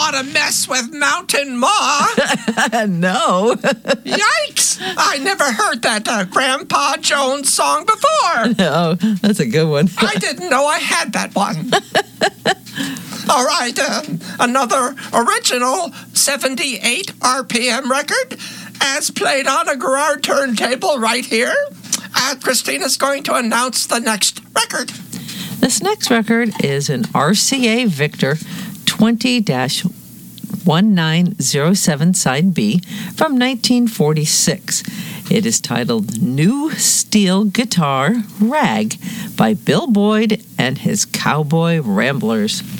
want to mess with Mountain Ma? No. Yikes! I never heard that Grandpa Jones song before. No, that's a good one. I didn't know I had that one. All right, another original 78 RPM record as played on a Garrard turntable right here. Christina's going to announce the next record. This next record is an RCA Victor 20-1907 Side B from 1946. It is titled New Steel Guitar Rag by Bill Boyd and his Cowboy Ramblers.